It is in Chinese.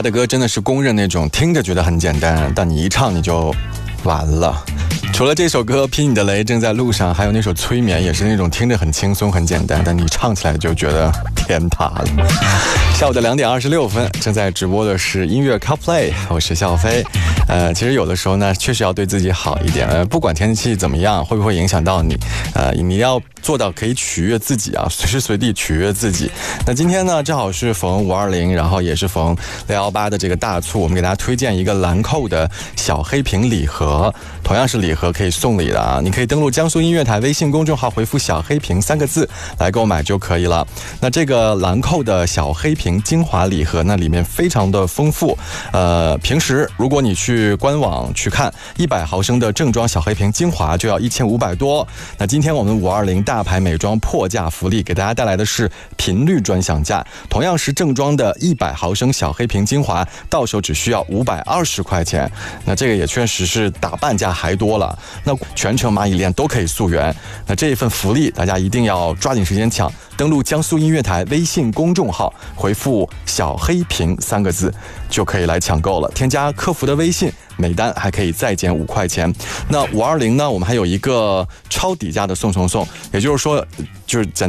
他的歌真的是公认那种听着觉得很简单，但你一唱你就完了。除了这首歌《劈你的雷》正在路上，还有那首《催眠》，也是那种听着很轻松很简单，但你唱起来就觉得天塌了。下午的2点26分，正在直播的是音乐 CarPlay， 我是笑飞。其实有的时候呢，确实要对自己好一点。不管天气怎么样，会不会影响到你，你要做到可以取悦自己啊，随时随地取悦自己。那今天呢，正好是逢520，然后也是逢618的这个大促，我们给大家推荐一个兰蔻的小黑瓶礼盒，同样是礼盒可以送礼的啊。你可以登录江苏音乐台微信公众号，回复小黑瓶3个字来购买就可以了。那这个兰蔻的小黑瓶精华礼盒呢，里面非常的丰富。平时如果你去官网去看100毫升的正装小黑瓶精华就要1500多。那今天我们520大牌美妆破价福利给大家带来的是频率专享价，同样是正装的100毫升小黑瓶精华，到手只需要520块钱。那这个也确实是打半价还多了。那全程蚂蚁链都可以溯源。那这一份福利大家一定要抓紧时间抢，登录江苏音乐台微信公众号，回复小黑瓶3个字就可以来抢购了。添加客服的微信，每单还可以再减5块钱。那520呢，我们还有一个超底价的送，也就是说，就是咱